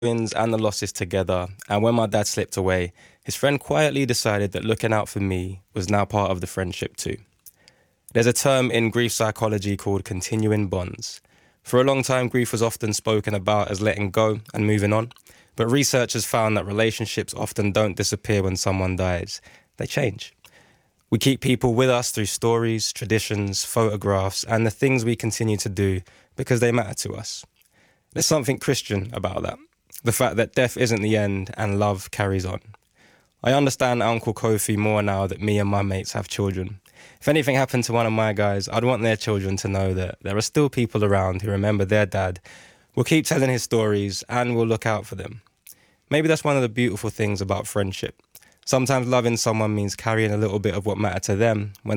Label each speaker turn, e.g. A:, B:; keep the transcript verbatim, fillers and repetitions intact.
A: wins and the losses together, and when my dad slipped away, his friend quietly decided that looking out for me was now part of the friendship too. There's a term in grief psychology called continuing bonds. For a long time, grief was often spoken about as letting go and moving on, but research has found that relationships often don't disappear when someone dies, they change. We keep people with us through stories, traditions, photographs, and the things we continue to do because they matter to us. There's something Christian about that. The fact that death isn't the end and love carries on. I understand Uncle Kofi more now that me and my mates have children. If anything happened to one of my guys, I'd want their children to know that there are still people around who remember their dad, will keep telling his stories, and will look out for them. Maybe that's one of the beautiful things about friendship. Sometimes loving someone means carrying a little bit of what mattered to them when